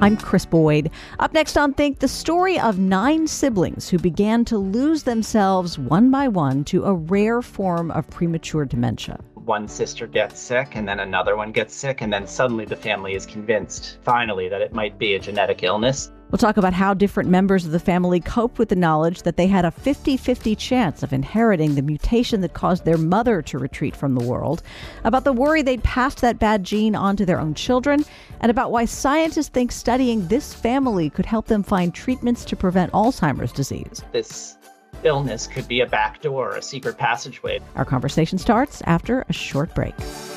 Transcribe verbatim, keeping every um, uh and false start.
I'm Chris Boyd. Up next on Think, the story of nine siblings who began to lose themselves one by one to a rare form of premature dementia. One sister gets sick, and then another one gets sick, and then suddenly the family is convinced, finally, that it might be a genetic illness. We'll talk about how different members of the family coped with the knowledge that they had a fifty-fifty chance of inheriting the mutation that caused their mother to retreat from the world, about the worry they'd passed that bad gene on to their own children, and about why scientists think studying this family could help them find treatments to prevent Alzheimer's disease. This illness could be a backdoor, a secret passageway. Our conversation starts after a short break.